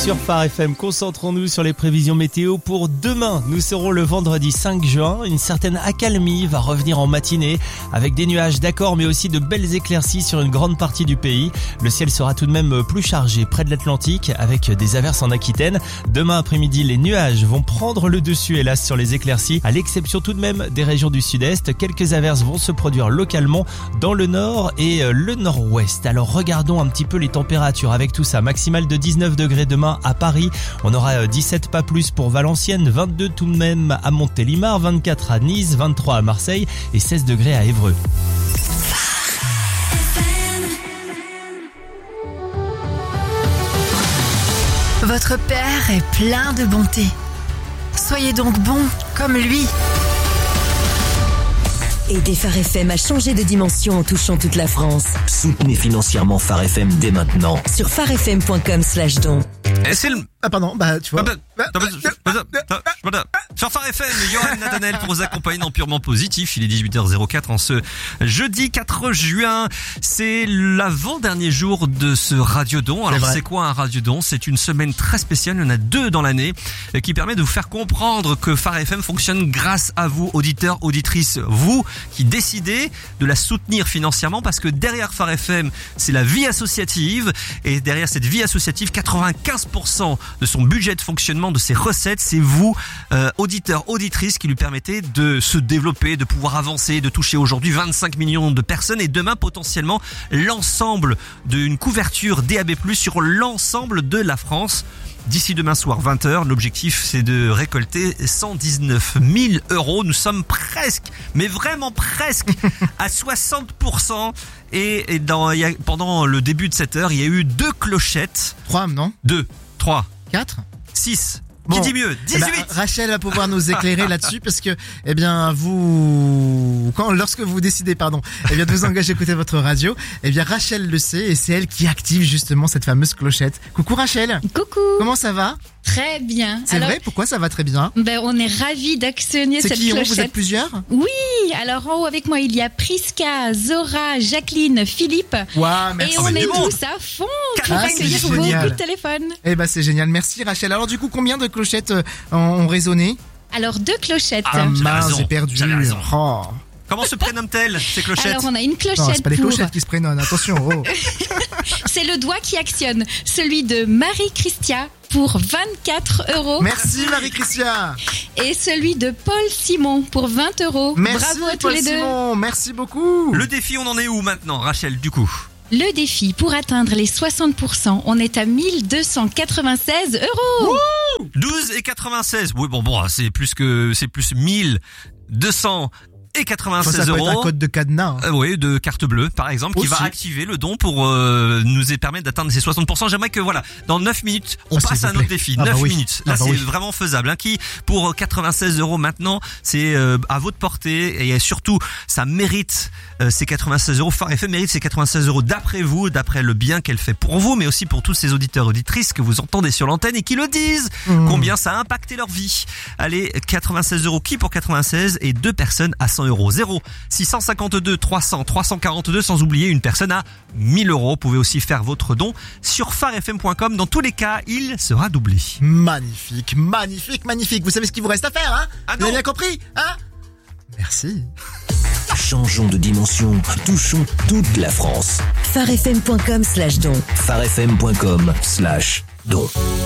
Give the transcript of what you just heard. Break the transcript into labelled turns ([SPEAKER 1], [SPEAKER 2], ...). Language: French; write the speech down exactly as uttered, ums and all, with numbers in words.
[SPEAKER 1] sur Phare F M. Concentrons-nous sur les prévisions météo pour demain. Nous serons le vendredi cinq juin. Une certaine accalmie va revenir en matinée avec des nuages, d'accord, mais aussi de belles éclaircies sur une grande partie du pays. Le ciel sera tout de même plus chargé près de l'Atlantique avec des averses en Aquitaine. Demain après-midi, les nuages vont prendre le dessus, hélas, sur les éclaircies, à l'exception tout de même des régions du sud-est. Quelques averses vont se produire localement dans le nord et le nord-ouest. Alors regardons un petit peu les températures avec tout ça. Maximale de dix-neuf degrés demain à Paris. On aura dix-sept pas plus pour Valenciennes, vingt-deux tout de même à Montélimar, vingt-quatre à Nice, vingt-trois à Marseille et seize degrés à Évreux.
[SPEAKER 2] Votre père est plein de bonté. Soyez donc bon comme lui.
[SPEAKER 3] Aidez Phare F M à changer de dimension en touchant toute la France.
[SPEAKER 4] Soutenez financièrement Phare F M dès maintenant.
[SPEAKER 3] Sur pharefm point com slash don.
[SPEAKER 5] Et c'est le...
[SPEAKER 6] Ah pardon, bah tu vois.
[SPEAKER 5] Sur Phare F M, Johan Nathanaël pour vous accompagner dans Purement Positif. Il est dix-huit heures zéro quatre en ce jeudi quatre juin. C'est l'avant-dernier jour de ce Radiodon. Alors c'est, c'est quoi un Radiodon ? C'est une semaine très spéciale, il y en a deux dans l'année, qui permet de vous faire comprendre que Phare F M fonctionne grâce à vous, auditeurs, auditrices. Vous qui décidez de la soutenir financièrement, parce que derrière Phare F M, c'est la vie associative. Et derrière cette vie associative, quatre-vingt-quinze pour cent de son budget de fonctionnement, de ses recettes, c'est vous, euh, auditeurs, auditrices, qui lui permettez de se développer, de pouvoir avancer, de toucher aujourd'hui vingt-cinq millions de personnes et demain potentiellement l'ensemble d'une couverture D A B plus, sur l'ensemble de la France. D'ici demain soir vingt heures, l'objectif c'est de récolter cent dix-neuf mille euros. Nous sommes presque, mais vraiment presque à soixante pour cent. Et, et dans, il y a, pendant le début de cette heure, il y a eu deux clochettes.
[SPEAKER 6] Trois, non ?
[SPEAKER 5] Deux, trois,
[SPEAKER 6] quatre,
[SPEAKER 5] six.
[SPEAKER 6] Bon,
[SPEAKER 5] qui dit mieux ? dix-huit.
[SPEAKER 6] Eh ben, Rachel va pouvoir nous éclairer là-dessus parce que, eh bien, vous, quand, lorsque vous décidez, pardon, eh bien, de vous engager à écouter votre radio, eh bien, Rachel le sait et c'est elle qui active justement cette fameuse clochette. Coucou Rachel.
[SPEAKER 7] Coucou.
[SPEAKER 6] Comment ça va ?
[SPEAKER 7] Très bien.
[SPEAKER 6] C'est
[SPEAKER 7] alors,
[SPEAKER 6] vrai ? Pourquoi ça va très bien ?
[SPEAKER 7] Ben, on est ravis d'actionner
[SPEAKER 6] c'est
[SPEAKER 7] cette
[SPEAKER 6] qui,
[SPEAKER 7] clochette.
[SPEAKER 6] Vous êtes plusieurs ?
[SPEAKER 7] Oui. Alors, en haut avec moi, il y a Priska, Zora, Jacqueline, Philippe.
[SPEAKER 6] Waouh, merci.
[SPEAKER 7] Et on
[SPEAKER 5] Ah,
[SPEAKER 7] est
[SPEAKER 5] bon.
[SPEAKER 7] tous à fond pour
[SPEAKER 6] Ah,
[SPEAKER 7] accueillir
[SPEAKER 6] c'est
[SPEAKER 7] beaucoup
[SPEAKER 6] génial.
[SPEAKER 7] de téléphones.
[SPEAKER 6] Eh ben, c'est génial. Merci Rachel. Alors, du coup, combien de clochettes euh, ont résonné ?
[SPEAKER 7] Alors, deux clochettes.
[SPEAKER 6] Ah,
[SPEAKER 5] j'avais
[SPEAKER 6] mince,
[SPEAKER 5] raison.
[SPEAKER 6] j'ai perdu.
[SPEAKER 5] J'avais raison.
[SPEAKER 6] Oh.
[SPEAKER 5] Comment se prénomment-elles, ces clochettes ?
[SPEAKER 7] Alors, on a une clochette
[SPEAKER 6] Non, c'est pas les
[SPEAKER 7] pour...
[SPEAKER 6] clochettes qui se prénomment, attention. Oh.
[SPEAKER 7] C'est le doigt qui actionne. Celui de Marie-Christia pour vingt-quatre euros.
[SPEAKER 6] Merci Marie-Christia.
[SPEAKER 7] Et celui de Paul Simon pour vingt euros.
[SPEAKER 6] Merci
[SPEAKER 7] Bravo à tous
[SPEAKER 6] Paul
[SPEAKER 7] les deux.
[SPEAKER 6] Simon, merci beaucoup.
[SPEAKER 5] Le défi, on en est où maintenant, Rachel, du coup ?
[SPEAKER 7] Le défi, pour atteindre les soixante pour cent, on est à mille deux cent quatre-vingt-seize euros.
[SPEAKER 5] douze et quatre-vingt-seize. Oui, bon, bon, c'est plus que, c'est plus mille deux cents et
[SPEAKER 6] Enfin,
[SPEAKER 5] quatre-vingt-seize
[SPEAKER 6] ça peut
[SPEAKER 5] euros.
[SPEAKER 6] être un code de cadenas. Hein.
[SPEAKER 5] Euh, oui, de carte bleue, par exemple, qui
[SPEAKER 6] Aussi.
[SPEAKER 5] va activer le don pour euh, nous permettre d'atteindre ces soixante pour cent. J'aimerais que, voilà, dans neuf minutes, on
[SPEAKER 6] Ah,
[SPEAKER 5] passe
[SPEAKER 6] s'il
[SPEAKER 5] à un
[SPEAKER 6] vous
[SPEAKER 5] autre
[SPEAKER 6] plaît.
[SPEAKER 5] défi.
[SPEAKER 6] Ah, bah
[SPEAKER 5] neuf
[SPEAKER 6] oui.
[SPEAKER 5] minutes. Là,
[SPEAKER 6] Ah, bah
[SPEAKER 5] c'est
[SPEAKER 6] oui.
[SPEAKER 5] vraiment faisable. Hein, qui, pour quatre-vingt-seize euros maintenant, c'est euh, à votre portée. Et surtout, ça mérite euh, ces quatre-vingt-seize euros. Phare F M mérite ces quatre-vingt-seize euros d'après vous, d'après le bien qu'elle fait pour vous, mais aussi pour tous ces auditeurs, auditrices que vous entendez sur l'antenne et qui le disent.
[SPEAKER 6] Mmh.
[SPEAKER 5] Combien ça a impacté leur vie. Allez, quatre-vingt-seize euros. Qui pour quatre-vingt-seize et deux personnes à cent euros. zéro six cent cinquante-deux trois cents trois cent quarante-deux, sans oublier une personne à mille euros. Vous pouvez aussi faire votre don sur pharefm point com. Dans tous les cas, il sera doublé.
[SPEAKER 6] Magnifique, magnifique, magnifique. Vous savez ce qu'il vous reste à faire, hein ?
[SPEAKER 5] Ah
[SPEAKER 6] Vous
[SPEAKER 5] non.
[SPEAKER 6] avez bien compris, hein ? Merci.
[SPEAKER 4] Changeons de dimension, touchons toute la France.
[SPEAKER 3] pharefm point com slash don.
[SPEAKER 4] Pharefm point com slash don.